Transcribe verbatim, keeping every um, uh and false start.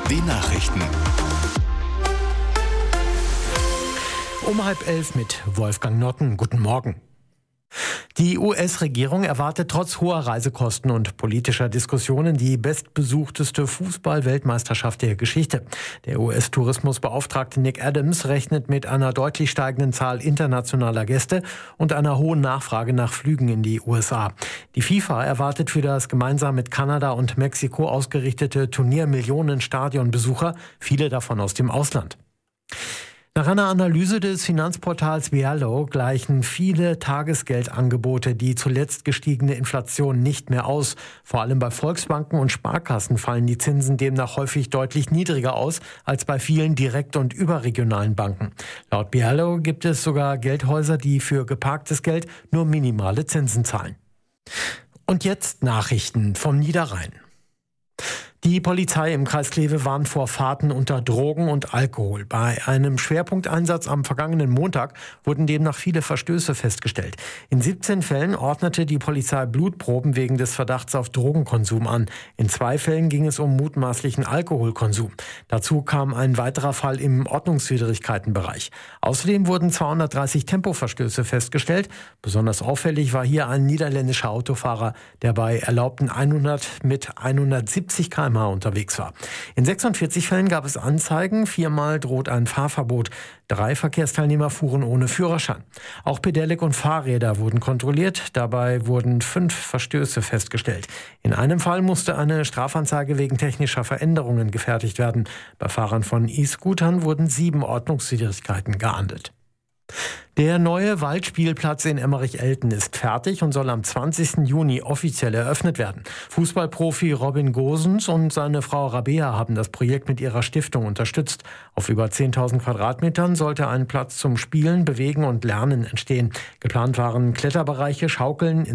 die Nachrichten. Um halb elf mit Wolfgang Notten. Guten Morgen. Die U S-Regierung erwartet trotz hoher Reisekosten und politischer Diskussionen die bestbesuchteste Fußball-Weltmeisterschaft der Geschichte. Der U S-Tourismusbeauftragte Nick Adams rechnet mit einer deutlich steigenden Zahl internationaler Gäste und einer hohen Nachfrage nach Flügen in die U S A. Die FIFA erwartet für das gemeinsam mit Kanada und Mexiko ausgerichtete Turnier Millionen Stadionbesucher, viele davon aus dem Ausland. Nach einer Analyse des Finanzportals Viallo gleichen viele Tagesgeldangebote die zuletzt gestiegene Inflation nicht mehr aus. Vor allem bei Volksbanken und Sparkassen fallen die Zinsen demnach häufig deutlich niedriger aus als bei vielen direkt- und überregionalen Banken. Laut Viallo gibt es sogar Geldhäuser, die für geparktes Geld nur minimale Zinsen zahlen. Und jetzt Nachrichten vom Niederrhein. Die Polizei im Kreis Kleve warnt vor Fahrten unter Drogen und Alkohol. Bei einem Schwerpunkteinsatz am vergangenen Montag wurden demnach viele Verstöße festgestellt. In siebzehn Fällen ordnete die Polizei Blutproben wegen des Verdachts auf Drogenkonsum an. In zwei Fällen ging es um mutmaßlichen Alkoholkonsum. Dazu kam ein weiterer Fall im Ordnungswidrigkeitenbereich. Außerdem wurden zweihundertdreißig Tempoverstöße festgestellt. Besonders auffällig war hier ein niederländischer Autofahrer, der bei erlaubten hundert mit hundertsiebzig Kilometer pro Stunde unterwegs war. In sechsundvierzig Fällen gab es Anzeigen, viermal droht ein Fahrverbot. Drei Verkehrsteilnehmer fuhren ohne Führerschein. Auch Pedelec und Fahrräder wurden kontrolliert. Dabei wurden fünf Verstöße festgestellt. In einem Fall musste eine Strafanzeige wegen technischer Veränderungen gefertigt werden. Bei Fahrern von E-Scootern wurden sieben Ordnungswidrigkeiten geahndet. Der neue Waldspielplatz in Emmerich-Elten ist fertig und soll am zwanzigsten Juni offiziell eröffnet werden. Fußballprofi Robin Gosens und seine Frau Rabea haben das Projekt mit ihrer Stiftung unterstützt. Auf über zehntausend Quadratmetern sollte ein Platz zum Spielen, Bewegen und Lernen entstehen. Geplant waren Kletterbereiche, Schaukeln,